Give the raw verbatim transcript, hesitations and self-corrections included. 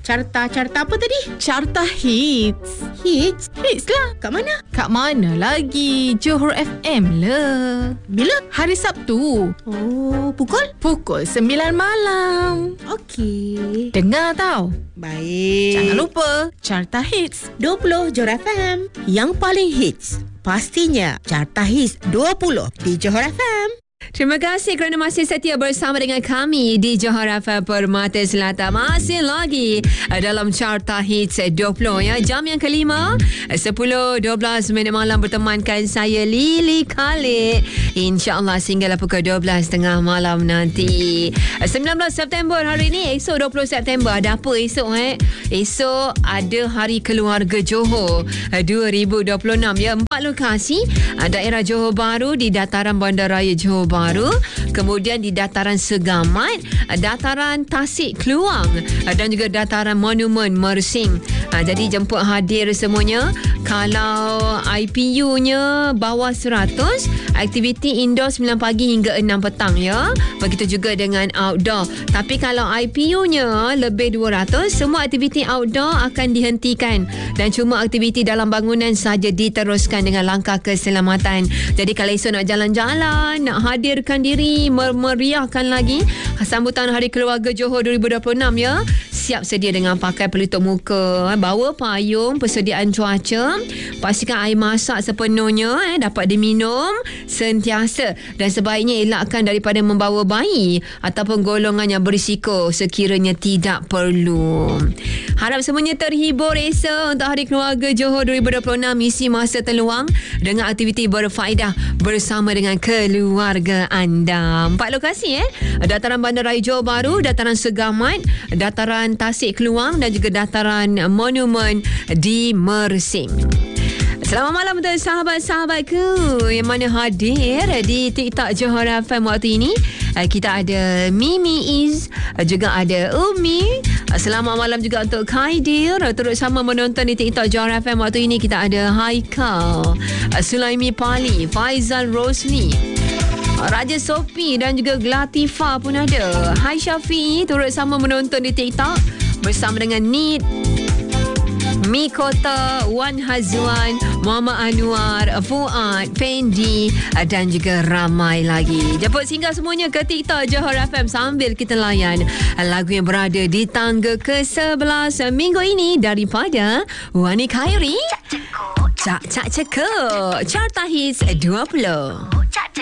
Carta, carta apa tadi? Carta Hits. Hits? Hits lah. Kat mana? Kat mana lagi? Johor F M lah. Bila? Hari Sabtu. Oh, pukul? Pukul sembilan malam. Okey. Dengar tau. Baik. Jangan lupa Carta Hits dua puluh Johor F M. Yang paling hits. Pastinya Carta Hits dua puluh di Johor F M. Terima kasih kerana masih setia bersama dengan kami di Johor F M Permata Selatan. Masih lagi dalam Carta Hits dua puluh ya. Jam yang kelima, sepuluh dua belas minit malam bertemankan saya Lily Khalid. InsyaAllah sehinggalah pukul dua belas tiga puluh malam nanti. sembilan belas September hari ini. Esok dua puluh September. Ada apa esok eh? Esok ada Hari Keluarga Johor dua ribu dua puluh enam ya. Empat lokasi. Daerah Johor Bahru di dataran Bandaraya Johor Bahru, kemudian di dataran Segamat, dataran Tasik Keluang dan juga dataran Monumen Mersing. Ha, jadi jemput hadir semuanya. Kalau I P U-nya bawah seratus, aktiviti indoor sembilan pagi hingga enam petang ya. Begitu juga dengan outdoor. Tapi kalau I P U-nya lebih dua ratus, semua aktiviti outdoor akan dihentikan dan cuma aktiviti dalam bangunan saja diteruskan dengan langkah keselamatan. Jadi kalau esok nak jalan-jalan, nak hadirkan diri, meriahkan lagi sambutan Hari Keluarga Johor dua ribu dua puluh enam ya. Siap sedia dengan pakai pelitup muka, bawa payung, persediaan cuaca, pastikan air masak sepenuhnya eh, dapat diminum sentiasa dan sebaiknya elakkan daripada membawa bayi ataupun golongan yang berisiko sekiranya tidak perlu. Harap semuanya terhibur esok untuk Hari Keluarga Johor dua ribu dua puluh enam. Isi masa terluang dengan aktiviti berfaedah bersama dengan keluarga anda. Empat lokasi eh, dataran Bandaraya Johor Bahru, dataran Segamat, dataran Tasik Keluang dan juga dataran Monumen di Mersing. Selamat malam untuk sahabat-sahabatku yang mana hadir di TikTok Johor F M waktu ini. Kita ada Mimi Iz, juga ada Umi. Selamat malam juga untuk Khaidir, turut sama menonton di TikTok Johor F M waktu ini. Kita ada Haikal, Sulaimi Pali, Faizal Rosli, Raja Sophie dan juga Glatifa pun ada. Hai Syafi'i turut sama menonton di TikTok bersama dengan Nid, Mikota, Wan Hazwan, Muhammad Anwar, Fuad, Fendi dan juga ramai lagi. Jemput singgah semuanya ke TikTok Johor F M sambil kita layan lagu yang berada di tangga ke sebelas minggu ini daripada Wani Khairi. Cak Cak Cekuk Carta Hits dua puluh.